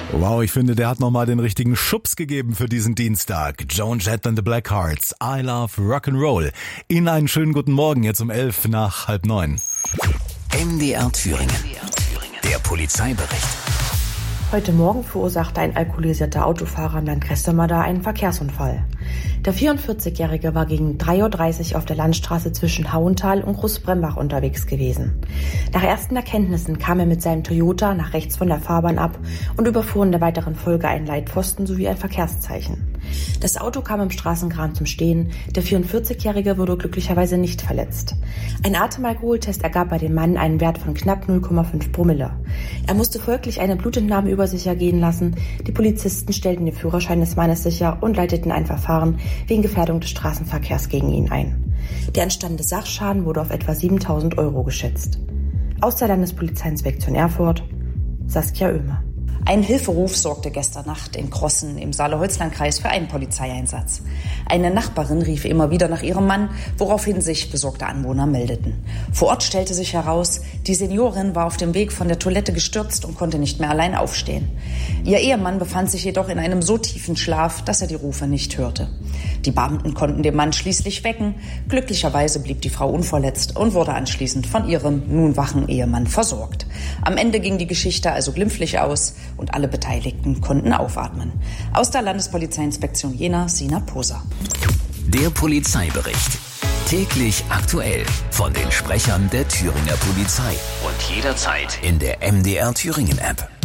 Wow, ich finde, der hat nochmal den richtigen Schubs gegeben für diesen Dienstag. Joan Jett and the Blackhearts, I Love Rock'n'Roll. Ihnen einen schönen guten Morgen, jetzt um 11 nach 8:30. MDR Thüringen. Der Polizeibericht. Heute Morgen verursachte ein alkoholisierter Autofahrer im Landkreis Sömmerda einen Verkehrsunfall. Der 44-Jährige war gegen 3:30 Uhr auf der Landstraße zwischen Hauental und Großbrembach unterwegs gewesen. Nach ersten Erkenntnissen kam er mit seinem Toyota nach rechts von der Fahrbahn ab und überfuhr in der weiteren Folge einen Leitpfosten sowie ein Verkehrszeichen. Das Auto kam im Straßengraben zum Stehen. Der 44-Jährige wurde glücklicherweise nicht verletzt. Ein Atemalkoholtest ergab bei dem Mann einen Wert von knapp 0,5 Promille. Er musste folglich eine Blutentnahme über sich ergehen lassen. Die Polizisten stellten den Führerschein des Mannes sicher und leiteten ein Verfahren wegen Gefährdung des Straßenverkehrs gegen ihn ein. Der entstandene Sachschaden wurde auf etwa 7.000 € geschätzt. Aus der Landespolizeiinspektion Erfurt, Saskia Oehme. Ein Hilferuf sorgte gestern Nacht in Crossen im Saale-Holzland-Kreis für einen Polizeieinsatz. Eine Nachbarin rief immer wieder nach ihrem Mann, woraufhin sich besorgte Anwohner meldeten. Vor Ort stellte sich heraus, die Seniorin war auf dem Weg von der Toilette gestürzt und konnte nicht mehr allein aufstehen. Ihr Ehemann befand sich jedoch in einem so tiefen Schlaf, dass er die Rufe nicht hörte. Die Beamten konnten den Mann schließlich wecken. Glücklicherweise blieb die Frau unverletzt und wurde anschließend von ihrem nun wachen Ehemann versorgt. Am Ende ging die Geschichte also glimpflich aus und alle Beteiligten konnten aufatmen. Aus der Landespolizeiinspektion Jena, Sina Poser. Der Polizeibericht. Täglich aktuell von den Sprechern der Thüringer Polizei und jederzeit in der MDR Thüringen App.